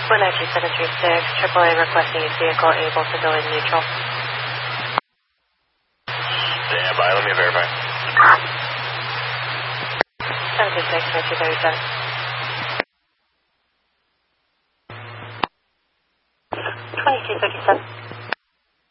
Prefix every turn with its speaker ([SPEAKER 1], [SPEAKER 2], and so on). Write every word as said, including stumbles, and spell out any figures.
[SPEAKER 1] one nine two seven three six, triple A requesting a vehicle able to go in neutral.
[SPEAKER 2] Stand by, let me verify.
[SPEAKER 1] seven two six, nine two three seven. twenty-two thirty-seven.